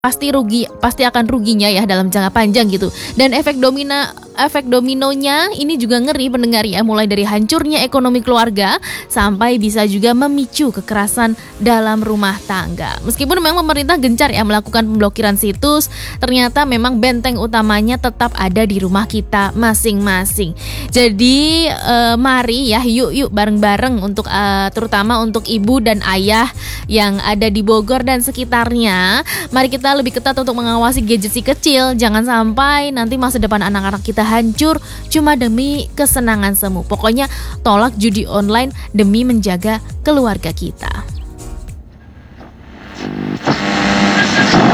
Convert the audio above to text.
pasti akan ruginya ya dalam jangka panjang gitu. Dan efek dominonya ini juga ngeri pendengar ya, mulai dari hancurnya ekonomi keluarga sampai bisa juga memicu kekerasan dalam rumah tangga. Meskipun memang pemerintah gencar ya melakukan pemblokiran situs, ternyata memang benteng utamanya tetap ada di rumah kita masing-masing. Jadi mari ya yuk bareng-bareng untuk terutama untuk ibu dan ayah yang ada di Bogor dan sekitarnya. Mari kita lebih ketat untuk mengawasi gadget si kecil. Jangan sampai nanti masa depan anak-anak kita hancur cuma demi kesenangan semu. Pokoknya tolak judi online demi menjaga keluarga kita.